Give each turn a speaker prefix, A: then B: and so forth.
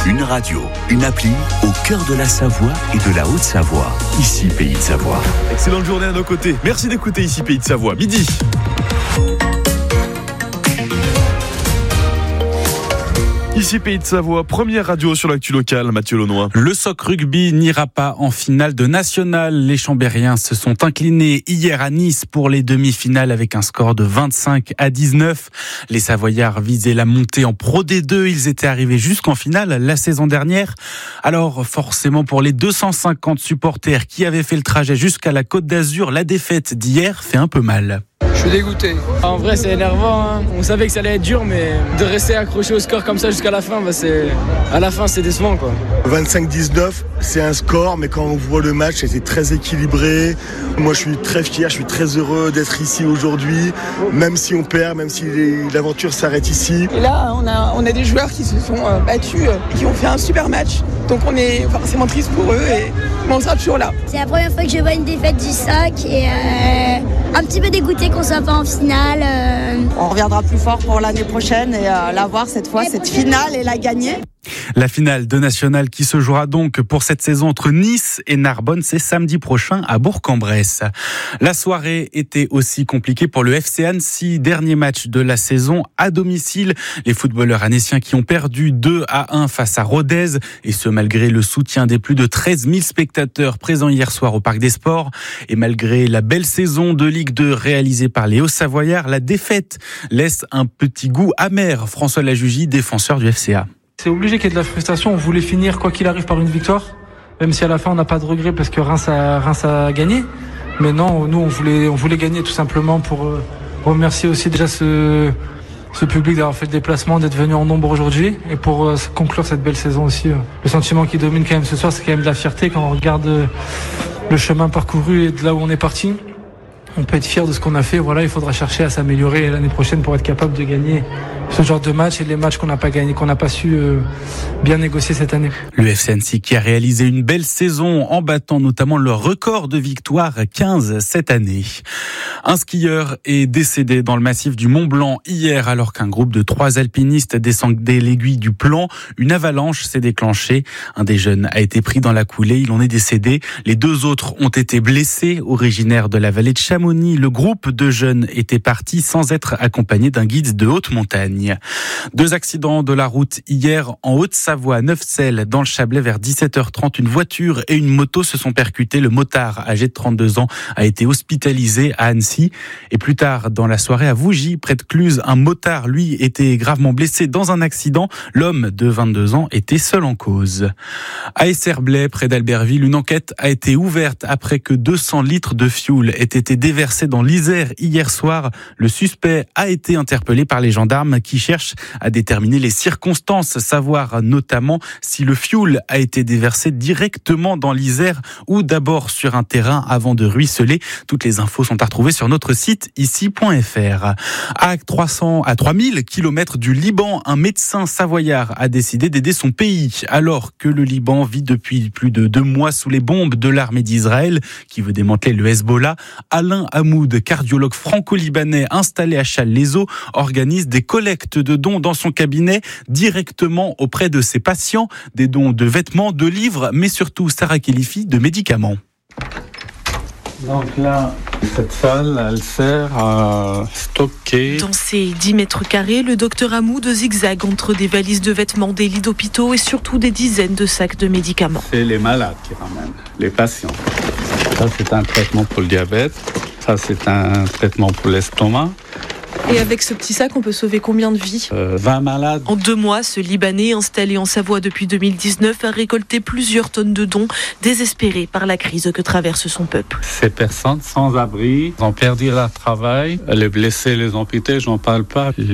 A: Une radio, une appli au cœur de la Savoie et de la Haute-Savoie. Ici, Pays de Savoie.
B: Excellente journée à nos côtés. Merci d'écouter ici Pays de Savoie. Midi. Ici Pays de Savoie, première radio sur l'actu locale, Mathieu Launois.
C: Le SOC Rugby n'ira pas en finale de national. Les Chambériens se sont inclinés hier à Nice pour les demi-finales avec un score de 25-19. Les Savoyards visaient la montée en Pro D2. Ils étaient arrivés jusqu'en finale la saison dernière. Alors forcément pour les 250 supporters qui avaient fait le trajet jusqu'à la Côte d'Azur, la défaite d'hier fait un peu mal.
D: Je suis dégoûté. En vrai, c'est énervant. On savait que ça allait être dur, mais de rester accroché au score comme ça jusqu'à la fin, à la fin, c'est décevant, quoi.
E: 25-19, c'est un score, mais quand on voit le match, c'était très équilibré. Moi, je suis très fier, je suis très heureux d'être ici aujourd'hui, même si on perd, même si l'aventure s'arrête ici.
F: Et là, on a des joueurs qui se sont battus et qui ont fait un super match. Donc on est forcément triste pour eux, mais on sera toujours là.
G: C'est la première fois que je vois une défaite du SOC et un petit peu dégoûté qu'on soit pas en finale.
H: On reviendra plus fort pour l'année prochaine et la voir cette fois, cette finale et la gagner.
C: La finale de National qui se jouera donc pour cette saison entre Nice et Narbonne, c'est samedi prochain à Bourg-en-Bresse. La soirée était aussi compliquée pour le FC Annecy, dernier match de la saison à domicile. Les footballeurs annéciens qui ont perdu 2-1 face à Rodez, et ce malgré le soutien des plus de 13 000 spectateurs présents hier soir au Parc des Sports. Et malgré la belle saison de Ligue 2 réalisée par les Hauts-Savoyards, la défaite laisse un petit goût amer. François Lajugie, défenseur du FCA.
I: C'est obligé qu'il y ait de la frustration. On voulait finir quoi qu'il arrive par une victoire, même si à la fin on n'a pas de regret parce que Reims a gagné. Mais non, nous on voulait gagner tout simplement pour remercier aussi déjà ce public d'avoir fait le déplacement, d'être venu en nombre aujourd'hui et pour conclure cette belle saison aussi. Le sentiment qui domine quand même ce soir, c'est quand même de la fierté quand on regarde le chemin parcouru et de là où on est parti. On peut être fier de ce qu'on a fait. Voilà, il faudra chercher à s'améliorer l'année prochaine pour être capable de gagner ce genre de match et les matchs qu'on n'a pas gagné, qu'on n'a pas su bien négocier cette année.
C: Le FC Annecy qui a réalisé une belle saison en battant notamment le record de victoires, 15 cette année. Un skieur est décédé dans le massif du Mont Blanc hier alors qu'un groupe de 3 alpinistes descendait l'aiguille du Plan. Une avalanche s'est déclenchée. Un des jeunes a été pris dans la coulée. Il en est décédé. Les 2 autres ont été blessés. Originaires de la vallée de Chamonix, le groupe de jeunes était parti sans être accompagné d'un guide de haute montagne. 2 accidents de la route hier en Haute-Savoie, Neufcelles, dans le Chablais vers 17h30. Une voiture et une moto se sont percutées. Le motard, âgé de 32 ans, a été hospitalisé à Annecy. Et plus tard, dans la soirée à Vougy, près de Cluse, un motard, lui, était gravement blessé dans un accident. L'homme de 22 ans était seul en cause. À Esserblay, près d'Albertville, une enquête a été ouverte après que 200 litres de fioul aient été déversés dans l'Isère hier soir. Le suspect a été interpellé par les gendarmes qui cherchent à déterminer les circonstances, savoir notamment si le fioul a été déversé directement dans l'Isère ou d'abord sur un terrain avant de ruisseler. Toutes les infos sont à retrouver sur notre site ici.fr. À 3000 km du Liban, un médecin savoyard a décidé d'aider son pays alors que le Liban vit depuis plus de 2 mois sous les bombes de l'armée d'Israël qui veut démanteler le Hezbollah. Alain Hamoud, cardiologue franco-libanais installé à Challes-les-Eaux, organise des collectes de dons dans son cabinet directement auprès de ses patients. Des dons de vêtements, de livres, mais surtout, Sarah Khelifi, de médicaments.
J: Donc là, cette salle, elle sert à stocker.
K: Dans ces 10 mètres carrés, le docteur Hamoud zigzague entre des valises de vêtements, des lits d'hôpitaux et surtout des dizaines de sacs de médicaments.
J: C'est les malades qui ramènent, les patients. Ça, c'est un traitement pour le diabète. Ça, c'est un traitement pour l'estomac.
K: Et avec ce petit sac, on peut sauver combien de vies ?
J: 20 malades.
K: En 2 mois, ce Libanais, installé en Savoie depuis 2019, a récolté plusieurs tonnes de dons, désespéré par la crise que traverse son peuple.
J: Ces personnes sans abri ont perdu leur travail. Les blessés, les amputés, j'en parle pas.